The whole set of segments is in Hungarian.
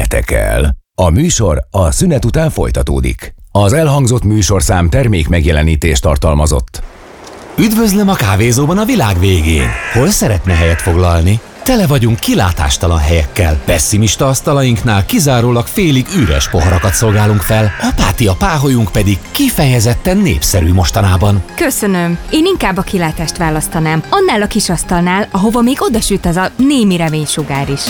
Menjetek el! A műsor a szünet után folytatódik. Az elhangzott műsorszám termék megjelenítést tartalmazott. Üdvözlöm a kávézóban a világ végén. Hol szeretne helyet foglalni? Tele vagyunk kilátástalan helyekkel. Pessimista asztalainknál kizárólag félig üres poharakat szolgálunk fel, apátia páholyunk pedig kifejezetten népszerű mostanában. Köszönöm. Én inkább a kilátást választanám. Annál a kis asztalnál, ahova még odasüt az a némi reménysugár is.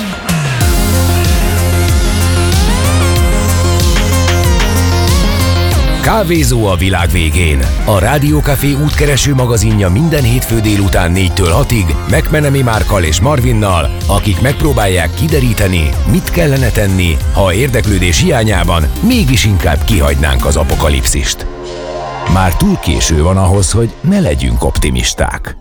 Kávézó a világ végén. A Rádió Café útkereső magazinja minden hétfő délután 4-től 6-ig McMenemy Márkkal és Marvinnal, akik megpróbálják kideríteni, mit kellene tenni, ha érdeklődés hiányában mégis inkább kihagynánk az apokalipszist. Már túl késő van ahhoz, hogy ne legyünk optimisták.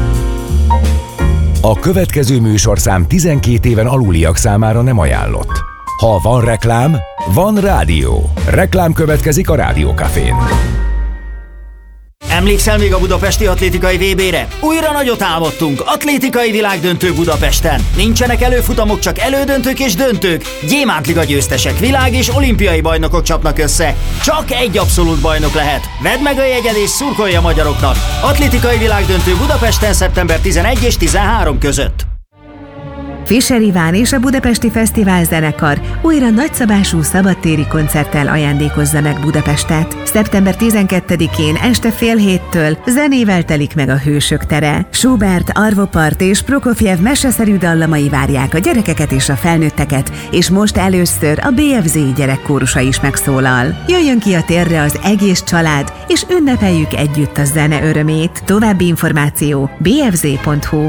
A következő műsorszám 12 éven aluliak számára nem ajánlott. Ha van reklám, van rádió. Reklám következik a Rádió Cafén. Emlékszel még a budapesti atlétikai VB-re? Újra nagyot álmodtunk, atlétikai világdöntő Budapesten. Nincsenek előfutamok, csak elődöntők és döntők. Gyémántliga győztesek, világ- és olimpiai bajnokok csapnak össze. Csak egy abszolút bajnok lehet. Vedd meg a jegyed és szurkolj a magyaroknak. Atlétikai világdöntő Budapesten szeptember 11 és 13 között. Fischer Iván és a Budapesti Fesztivál Zenekar újra nagyszabású szabadtéri koncerttel ajándékozza meg Budapestet. Szeptember 12-én este 6:30 zenével telik meg a Hősök tere. Schubert, Arvo Pärt és Prokofjev meseszerű dallamai várják a gyerekeket és a felnőtteket, és most először a BFZ gyerekkórusa is megszólal. Jöjjön ki a térre az egész család, és ünnepeljük együtt a zene örömét. További információ bfz.hu.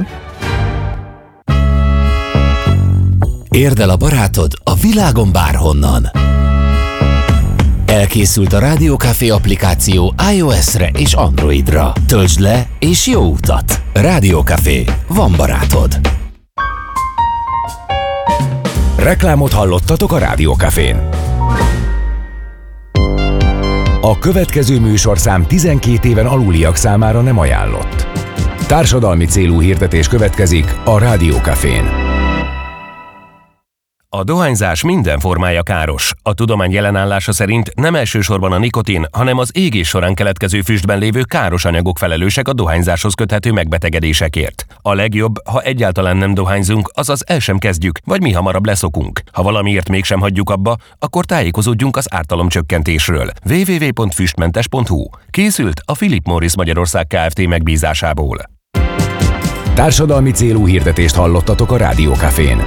Érd el a barátod a világon bárhonnan. Elkészült a Rádió Café applikáció iOS-re és Androidra. Töltsd le és jó utat! Rádió Café. Van barátod. Reklámot hallottatok a Rádió Cafén. A következő műsorszám 12 éven aluliak számára nem ajánlott. Társadalmi célú hirdetés következik a Rádió Cafén. A dohányzás minden formája káros. A tudomány jelenállása szerint nem elsősorban a nikotin, hanem az égés során keletkező füstben lévő káros anyagok felelősek a dohányzáshoz köthető megbetegedésekért. A legjobb, ha egyáltalán nem dohányzunk, azaz el sem kezdjük, vagy mi hamarabb leszokunk. Ha valamiért mégsem hagyjuk abba, akkor tájékozódjunk az ártalomcsökkentésről. www.füstmentes.hu. Készült a Philip Morris Magyarország Kft. Megbízásából. Társadalmi célú hirdetést hallottatok a Rádió Cafén.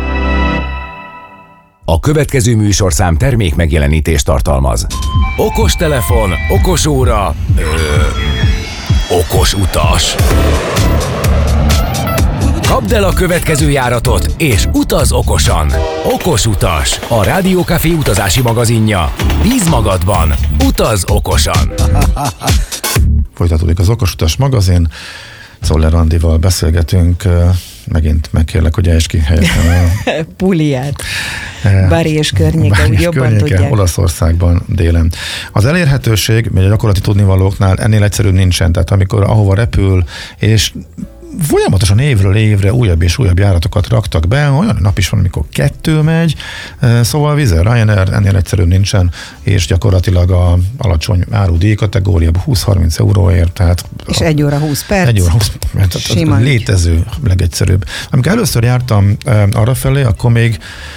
A következő műsorszám termék megjelenítést tartalmaz. Okos telefon, okos óra, okos utas. Kapd el a következő járatot, és utaz okosan. Okos utas, a Rádió Café utazási magazinja. Bíz magadban, utaz okosan. Folytatódik az Okos Utas magazin. Czoller Andival beszélgetünk. Megint megkérlek, hogy ejtsd ki helyesen a Puliát. Bari és környéke, úgy jobban környéke, tudják. Olaszországban délen. Az elérhetőség, a gyakorlati tudnivalóknál ennél egyszerűbb nincsen, tehát amikor ahova repül, és folyamatosan évről évre újabb és újabb járatokat raktak be, olyan nap is van, amikor 2 megy, szóval Wizz Air, Ryanair ennél egyszerűbb nincsen, és gyakorlatilag a alacsony árudíj kategória 20-30 euróért, tehát... És 1 óra 20 perc. 1 óra 20 perc, Sima létező legegyszerűbb. Amikor először jártam arrafelé, akkor még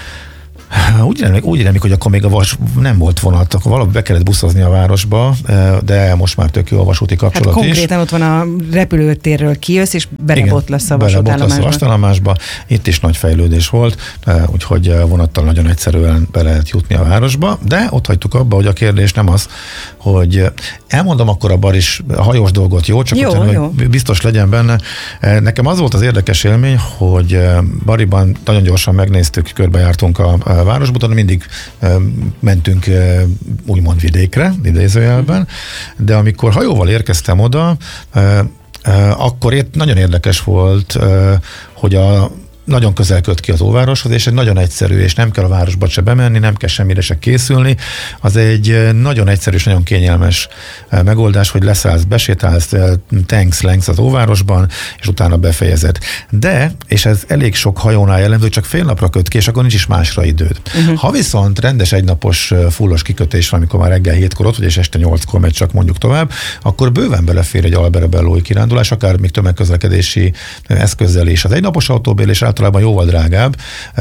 úgy remélik, hogy akkor még a nem volt vonat, akkor valahogy be kellett buszozni a városba, de most már tök jó a vasúti kapcsolat is. Konkrétan ott van a repülőtérről kijössz, és belebotlasz a vasútállomásba. Itt is nagy fejlődés volt, úgyhogy vonattal nagyon egyszerűen be lehet jutni a városba, de ott hagytuk abba, hogy a kérdés nem az, hogy elmondom akkor a bar is a hajós dolgot, jó? Csak jó. hogy biztos legyen benne. Nekem az volt az érdekes élmény, hogy Bariban nagyon gyorsan megnéztük, körbejártunk a városban, mindig mentünk úgymond vidékre, idézőjelben, de amikor hajóval érkeztem oda, akkor nagyon érdekes volt, hogy nagyon közel köt ki az óvároshoz, és egy nagyon egyszerű, és nem kell a városba se bemenni, nem kell semmire se készülni. Az egy nagyon egyszerű és nagyon kényelmes megoldás, hogy leszállsz, besétálsz, lengsz az óvárosban, és utána befejezed. De, és ez elég sok hajónál jellemző, csak fél napra köt ki, és akkor nincs is másra időd. Ha viszont rendes egynapos fullos kikötés van, amikor már reggel 7-kor ott vagy, és este 8-kor megy csak mondjuk tovább, akkor bőven belefér egy alberobellói kirándulás, akár még tömegközlekedési eszközzel is. Az egynapos autóbél és általában jóval drágább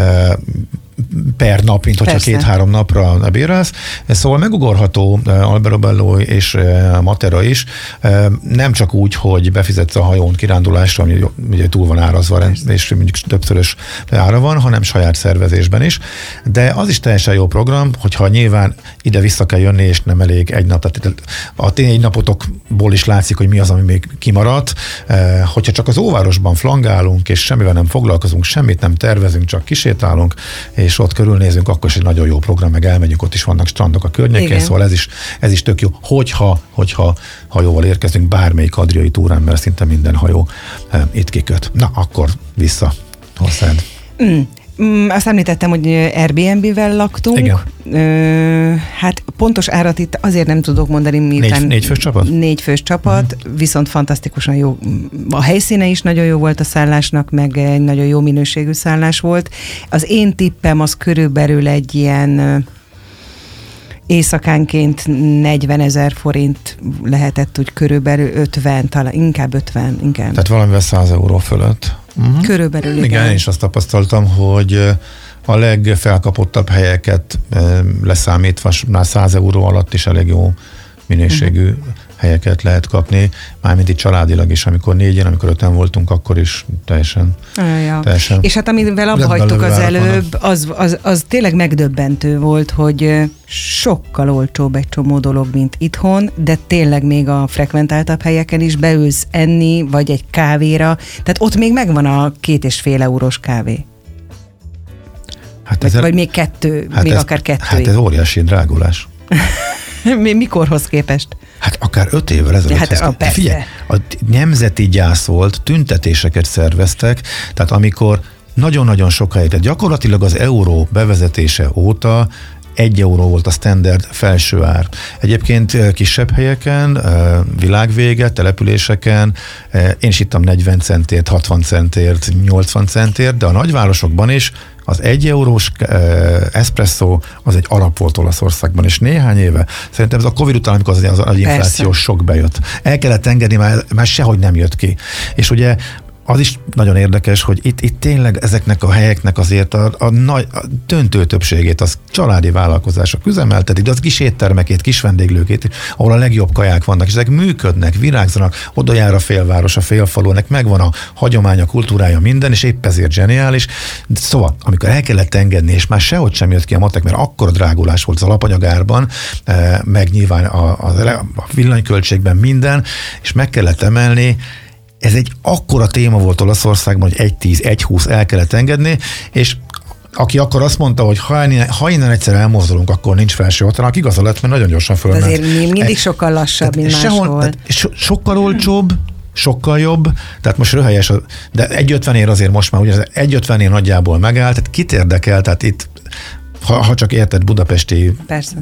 per nap, mint hogyha 2-3 napra bérelsz. Szóval megugorható Alberobelló és Matera is, nem csak úgy, hogy befizetsz a hajón kirándulásra, ami ugye túl van árazva, és mondjuk többszörös ára van, hanem saját szervezésben is. De az is teljesen jó program, hogyha nyilván ide vissza kell jönni, és nem elég egy nap. Tehát a 4 napotokból is látszik, hogy mi az, ami még kimaradt. Hogyha csak az óvárosban flangálunk, és semmivel nem foglalkozunk, semmit nem tervezünk, csak kisétálunk, és ott körülnézünk, akkor is egy nagyon jó program, meg elmegyünk, ott is vannak strandok a környékén, igen. Szóval ez is tök jó, hogyha hajóval érkezünk bármelyik adriai túrán, mert szinte minden hajó itt kiköt. Na, akkor vissza hozzád. Azt említettem, hogy Airbnb-vel laktunk. Igen. Hát pontos árat itt azért nem tudok mondani, miután 4 fős csapat? 4 fős csapat, viszont fantasztikusan jó. A helyszíne is nagyon jó volt a szállásnak, meg egy nagyon jó minőségű szállás volt. Az én tippem az körülbelül egy ilyen éjszakánként 40 000 forint lehetett, úgy körülbelül 50, talán inkább 50. Inkább. Tehát valamivel 100 euró fölött. Körülbelül, igen. Én is azt tapasztaltam, hogy a legfelkapottabb helyeket leszámítva, már 100 euró alatt is elég jó minőségű helyeket lehet kapni, mármint itt családilag is, amikor 4-en, amikor 5-en voltunk, akkor is teljesen. És hát amivel abba hagytuk az előbb, az tényleg megdöbbentő volt, hogy sokkal olcsóbb egy csomó dolog, mint itthon, de tényleg még a frekventáltabb helyeken is beülsz enni, vagy egy kávéra, tehát ott még megvan a 2,5 eurós kávé. Hát vagy még 2, még akár 2. Hát ez óriási drágulás. Mikorhoz képest? Hát akár 5 évvel ezelőtt. Hát figyelj, a nemzeti gyász volt, tüntetéseket szerveztek, tehát amikor nagyon-nagyon sok helyet, tehát gyakorlatilag az euró bevezetése óta 1 euró volt a standard felső ár. Egyébként kisebb helyeken, világvége, településeken én is ittam 40 centért, 60 centért, 80 centért, de a nagyvárosokban is az 1 eurós espresso az egy alap volt Olaszországban, és néhány éve, szerintem ez a Covid után, amikor az inflációs sok bejött. El kellett engedni, már sehogy nem jött ki. És ugye az is nagyon érdekes, hogy itt tényleg ezeknek a helyeknek azért a döntő többségét az családi vállalkozások üzemeltetik, de az kis éttermekét, kis vendéglőkét, ahol a legjobb kaják vannak, és ezek működnek, virágzanak, oda jár a félváros, a félfalu, ennek megvan a hagyománya, kultúrája, minden, és épp ezért zseniális. Szóval, amikor el kellett engedni, és már sehogy sem jött ki a matek, mert akkor drágulás volt az alapanyagárban, meg nyilván a villanyköltségben minden, és meg kellett emelni. Ez egy akkora téma volt Olaszországban, hogy 1,10, 1,20 el kellett engedni, és aki akkor azt mondta, hogy ha innen egyszer elmozdulunk, akkor nincs felső határnak, igaza lett, mert nagyon gyorsan fölment. Azért mindig sokkal lassabb, mint máshol. Sokkal olcsóbb, sokkal jobb, tehát most röhelyes, de 1,50 ér azért most már, ugye 1,50 ér nagyjából megállt, tehát kit érdekel, tehát itt ha csak érted budapesti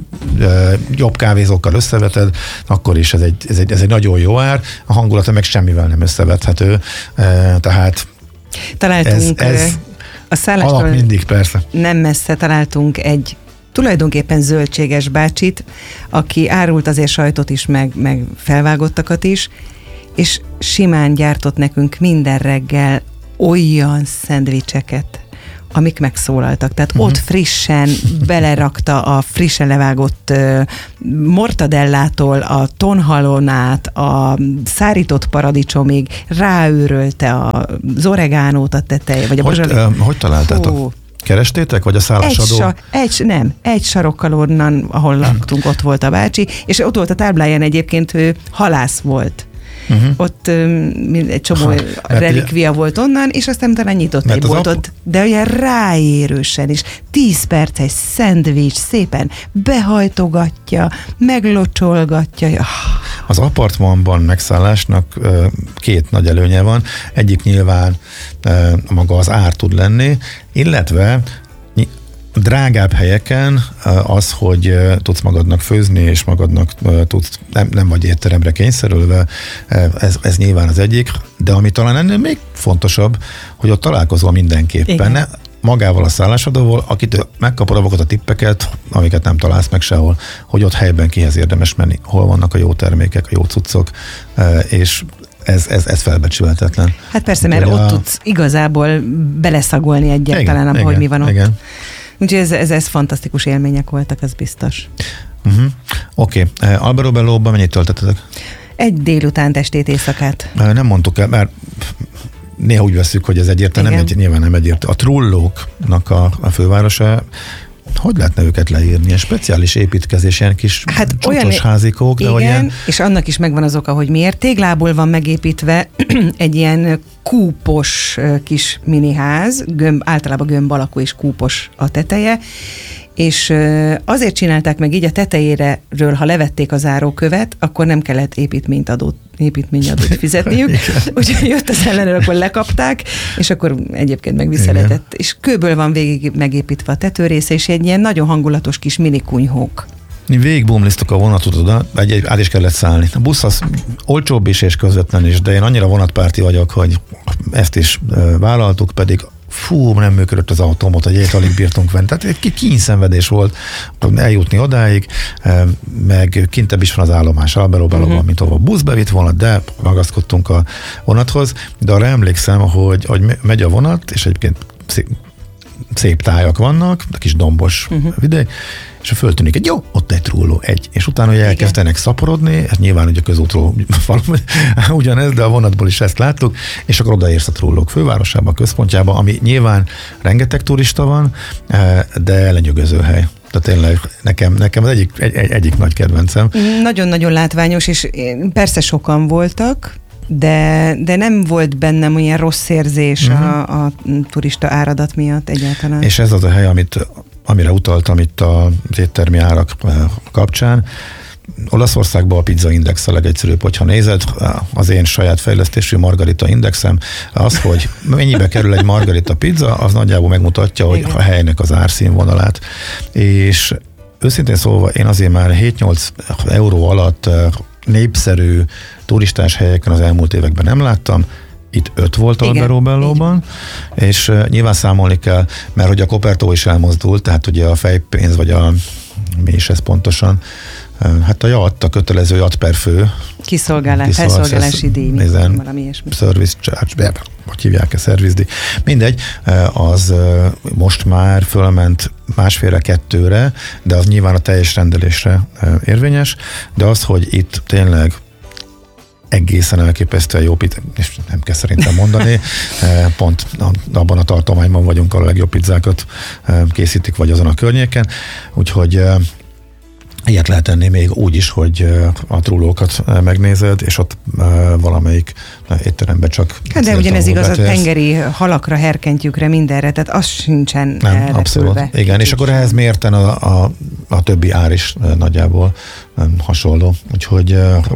jobb kávézókkal összeveted, akkor is ez egy nagyon jó ár, a hangulata meg semmivel nem összevethető, tehát találtunk a szállástól mindig, persze. Nem messze találtunk egy tulajdonképpen zöldséges bácsit, aki árult azért sajtot is, meg felvágottakat is, és simán gyártott nekünk minden reggel olyan szendvicseket, amik megszólaltak. Tehát ott frissen belerakta a frissen levágott mortadellától a tonhalon át, a szárított paradicsomig, ráőrölte az oregánót a teteje, vagy a hogy találtátok? Kerestétek, vagy a szállásadó? Egy sarokkal onnan, ahol laktunk, ott volt a bácsi, és ott volt a tábláján egyébként, ő halász volt. ott egy csomó relikvia volt onnan, és aztán talán nyitott egy boltot, de olyan ráérősen is. 10 perces szendvics szépen behajtogatja, meglocsolgatja. Az apartmanban megszállásnak 2 nagy előnye van. Egyik nyilván maga az ár tud lenni, illetve drágább helyeken az, hogy tudsz magadnak főzni, és magadnak tudsz, nem vagy étteremre kényszerülve, ez nyilván az egyik, de ami talán ennél még fontosabb, hogy ott találkozol mindenképpen. Magával a szállásadóval, akitől megkapod azokat a tippeket, amiket nem találsz meg sehol, hogy ott helyben kihez érdemes menni, hol vannak a jó termékek, a jó cuccok, és ez felbecsülhetetlen. Hát persze, mert ott tudsz igazából beleszagolni egyáltalán, hogy mi van ott. Igen. Úgyhogy ez fantasztikus élmények voltak, az biztos. Oké. Alberto Bellóban mennyit töltöttetek? egy délután, estét, éjszakát. Nem mondtuk el, mert néha úgy veszük, hogy ez egyértelmű, nyilván nem egyértelmű. A Trullóknak a fővárosa, hogy lehetne őket leírni? Ilyen speciális építkezés, ilyen kis csocsos házikók. De igen, ilyen... és annak is megvan az oka, hogy miért. Téglából van megépítve egy ilyen kúpos kis miniház, általában gömb alakú és kúpos a teteje, és azért csinálták meg így a tetejéről, ha levették a zárókövet, akkor nem kellett építményadót fizetniük. Úgyhogy jött az ellenőr, akkor lekapták, és akkor egyébként meg visszaletett. És kőből van végig megépítve a tetőrésze, és egy ilyen nagyon hangulatos kis minikunyhók. Végigbumliztuk a vonatot oda, át is kellett szállni. A busz az olcsóbb is és közvetlen is, de én annyira vonatpárti vagyok, hogy ezt is vállaltuk, pedig nem működött az autómot, hogy alig bírtunk venni. Tehát egy kínyszenvedés volt eljutni odáig, meg kintebb is van az állomás, Alberobelóban, mint ahol busz bevitt volna, de ragaszkodtunk a vonathoz, de arra emlékszem, hogy megy a vonat, és egyébként szép tájak vannak, de kis dombos vidék, és föltűnik egy ott egy Trulló, és utána, hogy elkezdenek szaporodni, hát nyilván ugye a közútról ugyanez, de a vonatból is ezt láttuk, és akkor odaérsz a Trullók fővárosába, a központjába, ami nyilván rengeteg turista van, de lenyűgöző hely. Tehát tényleg nekem az egyik nagy kedvencem. Nagyon-nagyon látványos, és persze sokan voltak, de nem volt bennem olyan rossz érzés a turista áradat miatt egyáltalán. És ez az a hely, amire utaltam itt az éttermi árak kapcsán. Olaszországban a Pizza Index a legegyszerűbb, hogyha nézed, az én saját fejlesztésű Margarita Indexem, az, hogy mennyibe kerül egy Margarita pizza, az nagyjából megmutatja, hogy a helynek az árszínvonalát. És őszintén szólva, én azért már 7-8 euró alatt népszerű turistás helyeken az elmúlt években nem láttam. Itt 5 volt Alberobellóban, és nyilván számolni kell, mert hogy a Kopertó is elmozdult, tehát ugye a fejpénz, vagy mi is ez pontosan, hát a JAT, a kötelező JAT per fő. Felszolgálási díj, valami ilyesmi. Service charge, hogy hívják-e, szervizdíj. Mindegy, az most már fölment 1,5-2-re, de az nyilván a teljes rendelésre érvényes, de az, hogy itt tényleg egészen elképesztően jó pizza, és nem kell szerintem mondani, pont abban a tartományban vagyunk, ahol a legjobb pizzákat készítik, vagy azon a környéken, úgyhogy ilyet lehet tenni még úgy is, hogy a Trullókat megnézed, és ott valamelyik étteremben csak... Hát de ugyanez igaz a tengeri halakra, herkentyűkre, mindenre, tehát az sincsen nem, abszolút. Igen, és akkor ehhez mérten a többi ár is nagyjából hasonló. Úgyhogy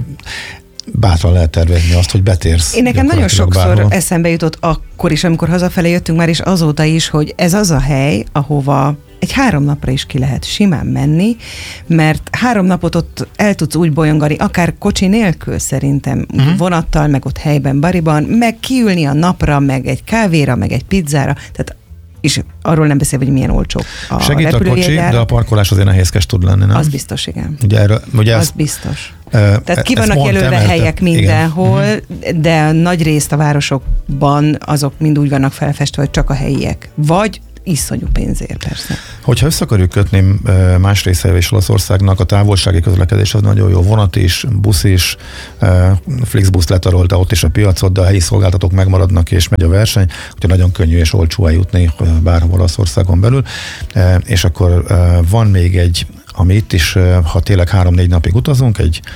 bátran lehet tervezni azt, hogy betérsz. Én nekem nagyon sokszor eszembe jutott akkor is, amikor hazafele jöttünk már, és azóta is, hogy ez az a hely, ahova egy 3 napra is ki lehet simán menni, mert 3 napot ott el tudsz úgy bolyongani, akár kocsi nélkül szerintem, vonattal, meg ott helyben, bariban, meg kiülni a napra, meg egy kávéra, meg egy pizzára, tehát és arról nem beszél, hogy milyen olcsó a segít a kocsi, de a parkolás azért nehézkes tud lenni, nem? Az biztos, igen. Ugye az biztos. Tehát ki vannak jelölve helyek mindenhol, de nagy részt a városokban azok mind úgy vannak felfestve, hogy csak a helyiek. Vagy iszonyú pénzért, persze. Hogyha össze akarjuk kötni más részeivel is Olaszországnak, a távolsági közlekedés az nagyon jó, vonat is, busz is, Flixbus letarolta ott is a piacot, de a helyi szolgáltatók megmaradnak és megy a verseny, úgyhogy nagyon könnyű és olcsó eljutni bárhol Olaszországon belül. És akkor van még egy, ami itt is, ha tényleg 3-4 napig utazunk, egy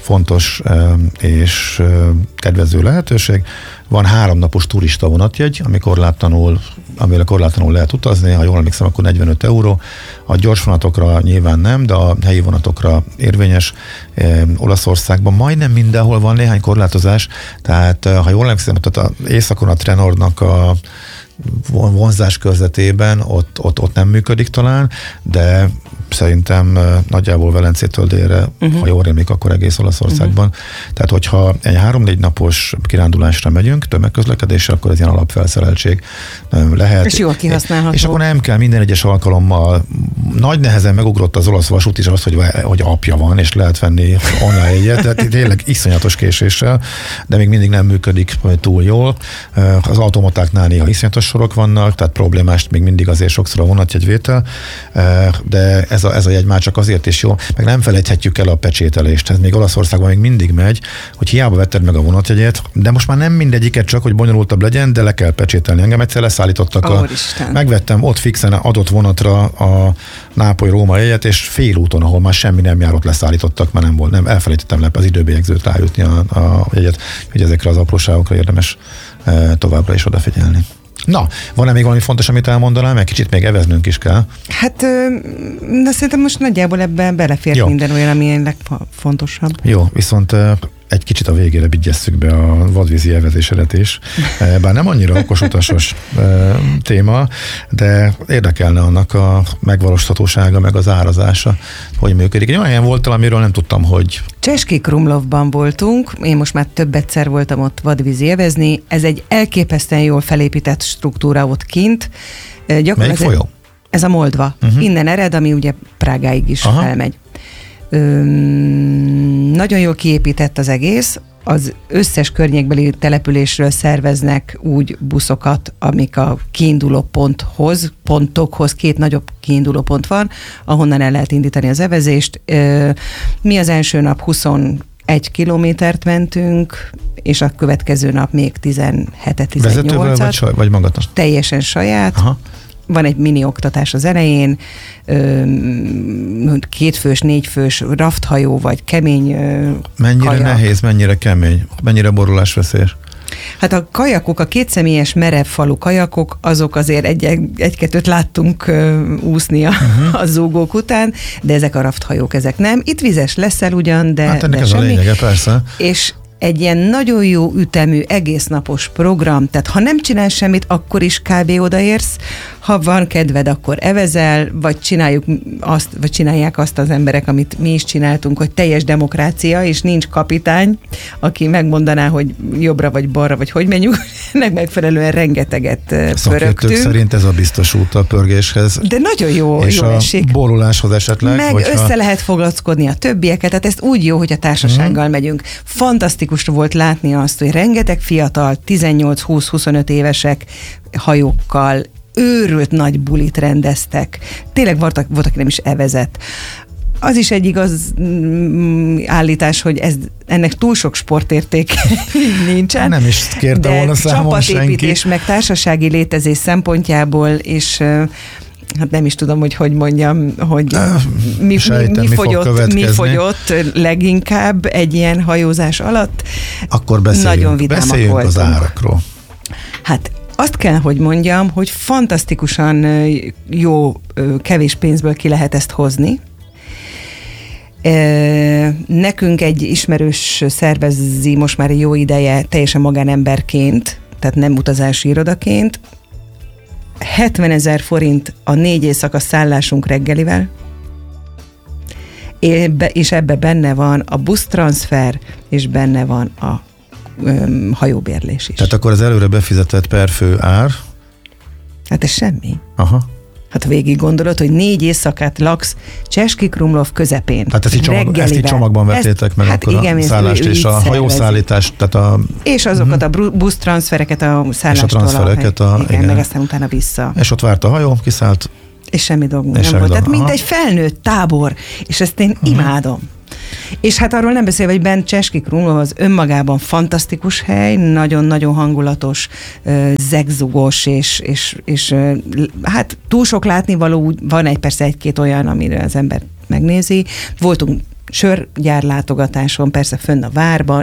fontos és kedvező lehetőség. Van 3 napos turista vonatjegy, amire korlátlanul lehet utazni, ha jól emlékszem, akkor 45 euró. A gyors vonatokra nyilván nem, de a helyi vonatokra érvényes. Olaszországban majdnem mindenhol van néhány korlátozás, tehát ha jól emlékszem, tehát északon a Trenornak a vonzás körzetében ott nem működik talán, de szerintem nagyjából Velencétől délre, ha jól rémlik, akkor egész Olaszországban. Tehát, hogyha egy 3-4 napos kirándulásra megyünk, tömegközlekedésre, akkor ez ilyen alapfelszereltség lehet. És jól kihasználható. És akkor nem kell minden egyes alkalommal. Nagy nehezen megugrott az olasz vasút is az, hogy apja van, és lehet venni online jegyet, tehát tényleg iszonyatos késéssel, de még mindig nem működik túl jól. Az automatáknál néha iszonyatos sorok vannak, tehát problémás még mindig azért sokszor a vonatjegyvétel, de ez a jegy már csak azért is jó, meg nem felejthetjük el a pecsételést. Ez még Olaszországban még mindig megy, hogy hiába vetted meg a vonatjegyet, de most már nem mindegyiket csak, hogy bonyolultabb legyen, de le kell pecsételni. Engem egyszer leszállítottak, megvettem ott fixen adott vonatra a Nápoly-Róma jegyet, és félúton, ahol már semmi nem járott, leszállítottak, mert nem elfelejtettem le az időbélyegzőt rájutni a jegyet, hogy ezekre az apróságokra érdemes továbbra is odafigyelni. Na, van-e még valami fontos, amit elmondanám? Mert kicsit még eveznünk is kell. Hát, de szerintem most nagyjából ebben belefér minden olyan, ami legfontosabb. Jó, viszont egy kicsit a végére vigyesszük be a vadvízi evezésedet is. Bár nem annyira okos-utasos téma, de érdekelne annak a megvalósíthatósága, meg az árazása, hogy működik. Egy olyan helyen voltam, amiről nem tudtam, hogy... Český Krumlovban voltunk, én most már több egyszer voltam ott vadvízi evezni. Ez egy elképesztően jól felépített struktúra ott kint. Melyik folyó? Ez a Moldva. Innen ered, ami ugye Prágáig is elmegy. Nagyon jól kiépített az egész, az összes környékbeli településről szerveznek úgy buszokat, amik a kiinduló pontokhoz, 2 nagyobb kiinduló pont van, ahonnan el lehet indítani az evezést. Mi az első nap 21 kilométert mentünk, és a következő nap még 17-18-at. Vezetővel vagy magadnak? Teljesen saját. Aha. Van egy mini oktatás az elején, 2 fős, 4 fős rafthajó, vagy kemény Mennyire kajak. Nehéz, mennyire kemény, mennyire borulásveszélyes? Hát a kajakok, a 2 személyes merev falu kajakok, azok azért egy-kettőt láttunk úszni a zúgók után, de ezek a rafthajók, ezek nem. Itt vizes leszel ugyan, de, hát ennek de ez semmi. a lényege, persze. És egy ilyen nagyon jó ütemű, egésznapos program, tehát ha nem csinálsz semmit, akkor is kb. Odaérsz, ha van kedved, akkor evezel, vagy csinálják azt az emberek, amit mi is csináltunk, hogy teljes demokrácia, és nincs kapitány, aki megmondaná, hogy jobbra vagy balra, vagy hogy menjünk, ennek megfelelően rengeteget pörögtünk. Szakértők szerint ez a biztos út a pörgéshez. De nagyon jó és jó a esik. boruláshoz esetleg. Meg össze lehet foglalkozkodni a többieket, tehát ezt úgy jó, hogy a társasággal megyünk. Fantasztikus volt látni azt, hogy rengeteg fiatal, 18-20-25 évesek hajókkal őrült nagy bulit rendeztek. Tényleg volt, aki nem is evezett. Az is egy igaz állítás, hogy ennek túl sok sportérték nincsen. Nem is kérte volna számon senki. Csapatépítés, meg társasági létezés szempontjából, és hát nem is tudom, hogy mondjam, hogy mi fogyott leginkább egy ilyen hajózás alatt. Akkor nagyon vidámak beszéljünk voltunk. Az árakról. Hát azt kell, hogy mondjam, hogy fantasztikusan jó, kevés pénzből ki lehet ezt hozni. Nekünk egy ismerős szervezi most már jó ideje, teljesen magánemberként, tehát nem utazási irodaként, 70 000 forint a 4 éjszaka szállásunk reggelivel, és ebbe benne van a busztranszfer, és benne van a hajóbérlés is. Tehát akkor az előre befizetett per fő ár? Hát ez semmi. Aha. Hát végig gondolod, hogy 4 éjszakát laksz Český Krumlov közepén. Hát ezt így csomagban vettétek meg, hát akkor igen, a szállást és a hajószállítást, tehát és azokat a busztranszfereket a szállástól. És a transfereket. Igen, meg aztán utána vissza. És ott várt a hajó, kiszállt. És semmi dolgunk nem volt. Tehát mint egy felnőtt tábor, és ezt én imádom. És hát arról nem beszélve, hogy bent Český Krumlov az önmagában fantasztikus hely, nagyon-nagyon hangulatos, zegzugos, és hát túl sok látnivaló, van persze egy-két olyan, amire az ember megnézi. Voltunk sörgyárlátogatáson, persze fönn a várban,